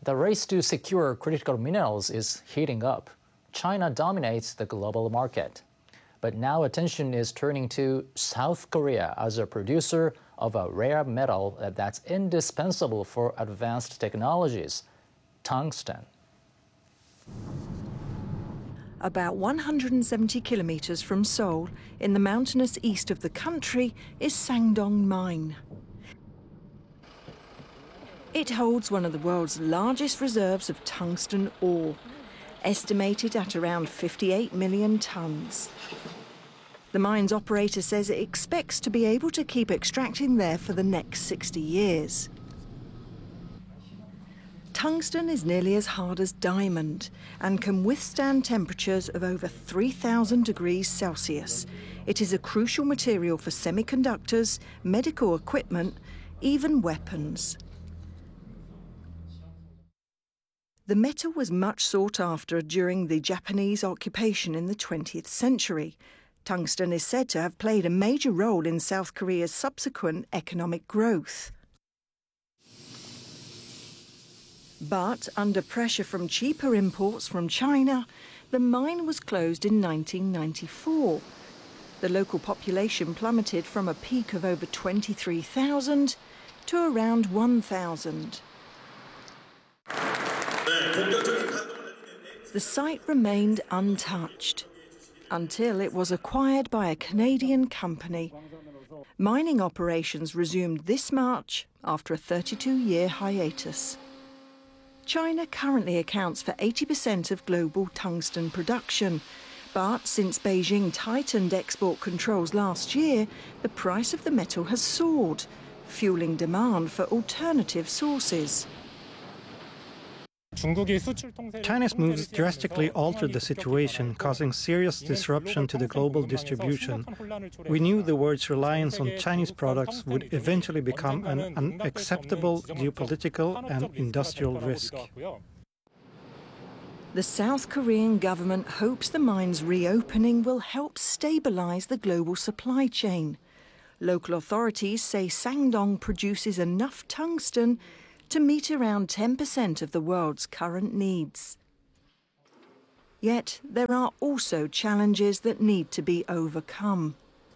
The race to secure critical minerals is heating up. China dominates the global market. But now attention is turning to South Korea as a producer of a rare metal that's indispensable for advanced technologies, tungsten. About 170 kilometers from Seoul, in the mountainous east of the country, is Sangdong Mine. It holds one of the world's largest reserves of tungsten ore, estimated at around 58 million tons. The mine's operator says it expects to be able to keep extracting there for the next 60 years. Tungsten is nearly as hard as diamond and can withstand temperatures of over 3,000 degrees Celsius. It is a crucial material for semiconductors, medical equipment, even weapons. The metal was much sought after during the Japanese occupation in the 20th century. Tungsten is said to have played a major role in South Korea's subsequent economic growth. But under pressure from cheaper imports from China, the mine was closed in 1994. The local population plummeted from a peak of over 23,000 to around 1,000. The site remained untouched until it was acquired by a Canadian company. Mining operations resumed this March after a 32-year hiatus. China currently accounts for 80% of global tungsten production, but since Beijing tightened export controls last year, the price of the metal has soared, fueling demand for alternative sources. China's moves drastically altered the situation, causing serious disruption to the global distribution. We knew the world's reliance on Chinese products would eventually become an unacceptable geopolitical and industrial risk. The South Korean government hopes the mine's reopening will help stabilize the global supply chain. Local authorities say Sangdong produces enough tungsten to meet around 10% of the world's current needs. Yet there are also challenges that need to be overcome.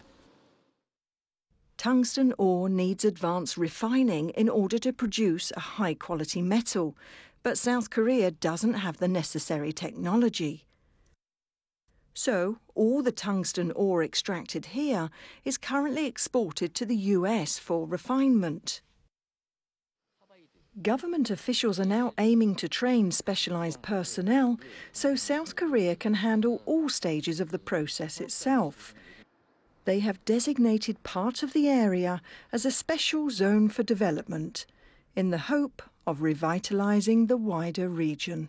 Tungsten ore needs advanced refining in order to produce a high-quality metal, but South Korea doesn't have the necessary technology. So, all the tungsten ore extracted here is currently exported to the US for refinement. Government officials are now aiming to train specialised personnel so South Korea can handle all stages of the process itself. They have designated part of the area as a special zone for development, in the hope of revitalising the wider region.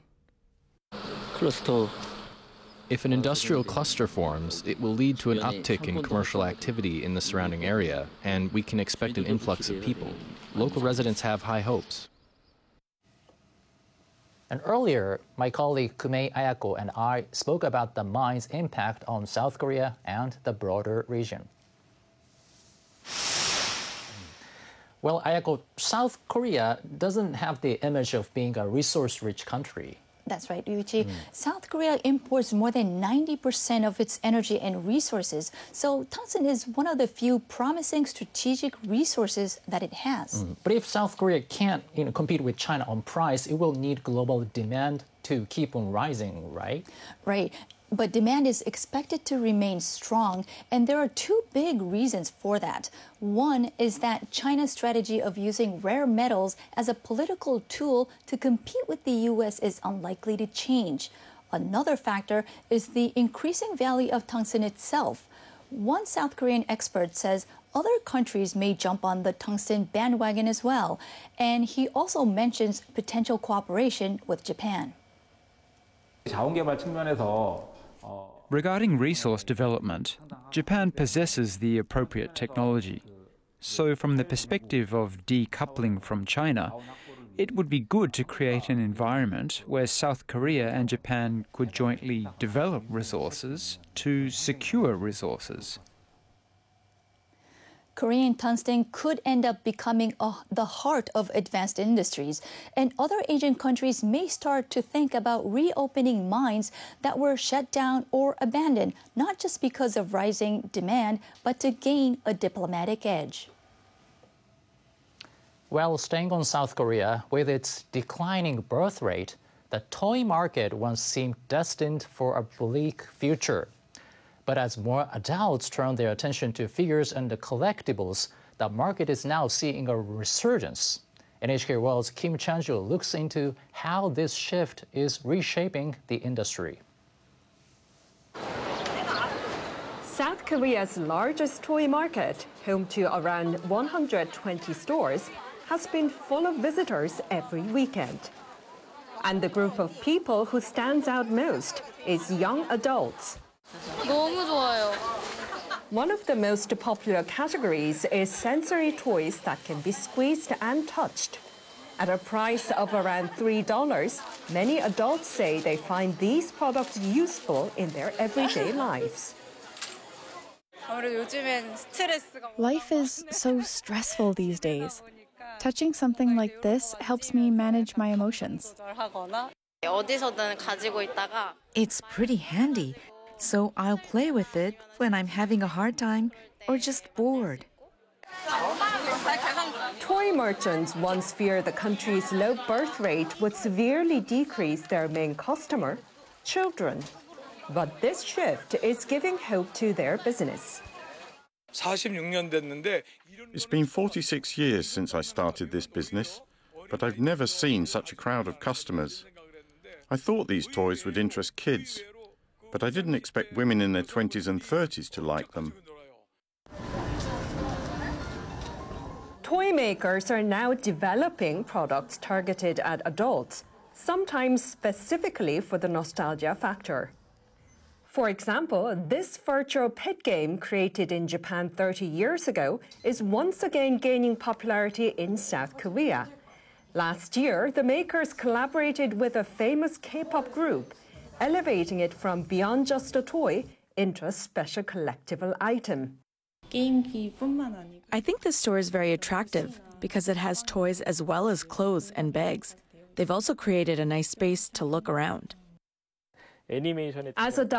If an industrial cluster forms, it will lead to an uptick in commercial activity in the surrounding area, and we can expect an influx of people. Local residents have high hopes. And earlier, my colleague Kumei Ayako and I spoke about the mine's impact on South Korea and the broader region. Well, Ayako, South Korea doesn't have the image of being a resource-rich country. That's right, Ryuichi. South Korea imports more than 90% of its energy and resources, so tungsten is one of the few promising strategic resources that it has. But if South Korea can't compete with China on price, it will need global demand to keep on rising, right? Right. But demand is expected to remain strong, and there are two big reasons for that. One is that China's strategy of using rare metals as a political tool to compete with the U.S. is unlikely to change. Another factor is the increasing value of tungsten itself. One South Korean expert says other countries may jump on the tungsten bandwagon as well, and he also mentions potential cooperation with Japan. Regarding resource development, Japan possesses the appropriate technology. So from the perspective of decoupling from China, it would be good to create an environment where South Korea and Japan could jointly develop resources to secure resources. Korean tungsten could end up becoming the heart of advanced industries, and other Asian countries may start to think about reopening mines that were shut down or abandoned, not just because of rising demand, but to gain a diplomatic edge. Well, staying on South Korea, with its declining birth rate, the toy market once seemed destined for a bleak future. But as more adults turn their attention to figures and the collectibles, the market is now seeing a resurgence. NHK World's Kim Chan-ju looks into how this shift is reshaping the industry. South Korea's largest toy market, home to around 120 stores, has been full of visitors every weekend. And the group of people who stands out most is young adults. 너무 좋아요. One of the most popular categories is sensory toys that can be squeezed and touched. At a price of around $3, many adults say they find these products useful in their everyday lives. Life is so stressful these days. Touching something like this helps me manage my emotions. It's pretty handy, so I'll play with it when I'm having a hard time or just bored. Toy merchants once feared the country's low birth rate would severely decrease their main customer, children. But this shift is giving hope to their business. It's been 46 years since I started this business, but I've never seen such a crowd of customers. I thought these toys would interest kids, but I didn't expect women in their 20s and 30s to like them. Toy makers are now developing products targeted at adults, sometimes specifically for the nostalgia factor. For example, this virtual pet game created in Japan 30 years ago is once again gaining popularity in South Korea. Last year, the makers collaborated with a famous K-pop group, elevating it from beyond just a toy into a special collectible item. I think this store is very attractive because it has toys as well as clothes and bags. They've also created a nice space to look around. As a